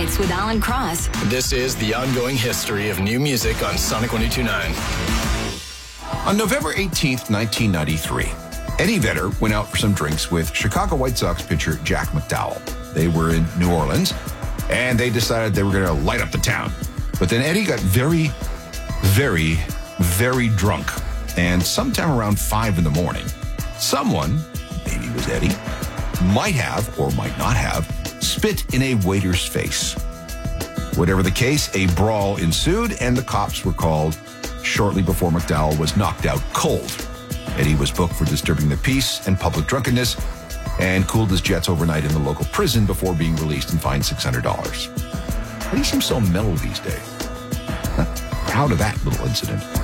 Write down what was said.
Nights with Alan Cross. This is the ongoing history of new music on Sonic 102.9. On November 18th, 1993, Eddie Vedder went out for some drinks with Chicago White Sox pitcher Jack McDowell. They were in New Orleans, and they decided they were going to light up the town. But then Eddie got very, very, very drunk. And sometime around 5 in the morning, someone, maybe it was Eddie, might have or might not have spit in a waiter's face. Whatever the case, a brawl ensued, and the cops were called shortly before McDowell was knocked out cold. Eddie was booked for disturbing the peace and public drunkenness and cooled his jets overnight in the local prison before being released and fined $600. He seems so mellow these days. Proud of that little incident.